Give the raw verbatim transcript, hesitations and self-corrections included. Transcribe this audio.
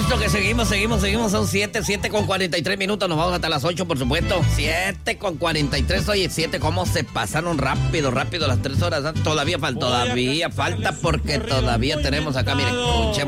supuesto que seguimos, seguimos, seguimos. Son siete, siete con cuarenta y tres minutos. Nos vamos hasta las ocho, por supuesto. siete con cuarenta y tres. Oye, siete, ¿cómo se pasaron rápido, rápido las tres horas? Todavía falta, todavía falta porque todavía tenemos acá, miren, escuchemos.